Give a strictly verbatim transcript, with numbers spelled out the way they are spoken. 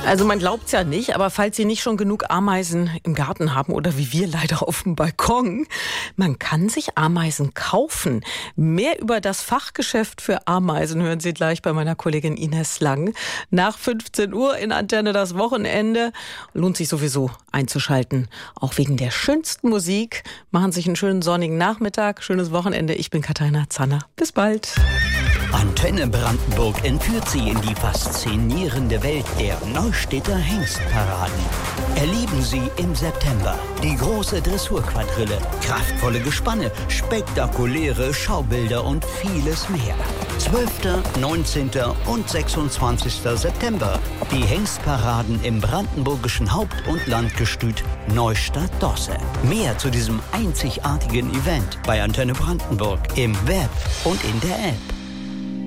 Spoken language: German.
Also man glaubt's ja nicht, aber falls Sie nicht schon genug Ameisen im Garten haben oder wie wir leider auf dem Balkon, man kann sich Ameisen kaufen. Mehr über das Fachgeschäft für Ameisen hören Sie gleich bei meiner Kollegin Ines Lang. Nach fünfzehn Uhr in Antenne das Wochenende. Lohnt sich sowieso einzuschalten. Auch wegen der schönsten Musik. Machen Sie sich einen schönen sonnigen Nachmittag, schönes Wochenende. Ich bin Katharina Zanner. Bis bald. Antenne Brandenburg entführt Sie in die faszinierende Welt der Neustädter Hengstparaden. Erleben Sie im September die große Dressurquadrille, kraftvolle Gespanne, spektakuläre Schaubilder und vieles mehr. zwölften, neunzehnten und sechsundzwanzigsten September. Die Hengstparaden im brandenburgischen Haupt- und Landgestüt Neustadt-Dosse. Mehr zu diesem einzigartigen Event bei Antenne Brandenburg im Web und in der App.